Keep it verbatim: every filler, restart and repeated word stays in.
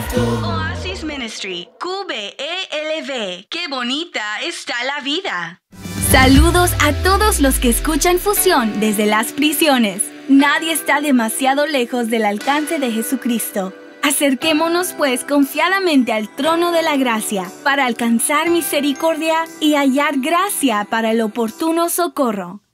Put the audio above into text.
Oasis Ministry, Q B E L V. ¡Qué bonita está la vida! Saludos a todos los que escuchan Fusión desde las prisiones. Nadie está demasiado lejos del alcance de Jesucristo. Acerquémonos pues confiadamente al trono de la gracia para alcanzar misericordia y hallar gracia para el oportuno socorro.